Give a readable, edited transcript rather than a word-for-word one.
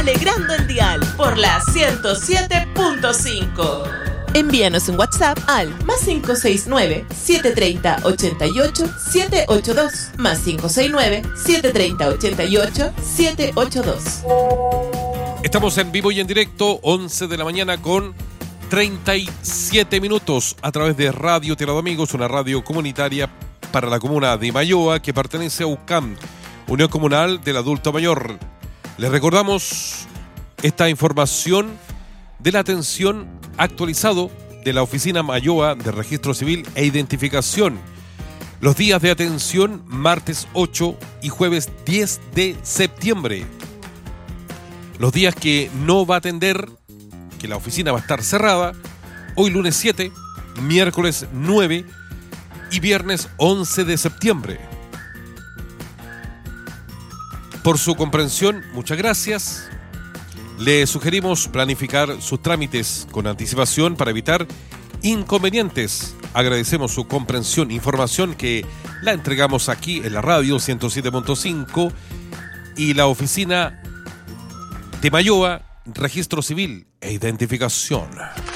alegrando el dial por la 107.5. Envíanos un WhatsApp al +569 730 88 782 +569 730 88 782. Estamos en vivo y en directo, 11 de la mañana con 37 minutos a través de Radio Tierra de Amigos, una radio comunitaria para la comuna de Mayoa que pertenece a UCAM, Unión Comunal del Adulto Mayor. Les recordamos esta información de la atención actualizado de la Oficina Mayoa de Registro Civil e Identificación. Los días de atención, martes 8 y jueves 10 de septiembre. Los días que no va a atender, que la oficina va a estar cerrada, hoy lunes 7, miércoles 9 y viernes 11 de septiembre. Por su comprensión, muchas gracias. Le sugerimos planificar sus trámites con anticipación para evitar inconvenientes. Agradecemos su comprensión, información que la entregamos aquí en la radio 107.5 y la oficina de Mayoa, Registro Civil e Identificación.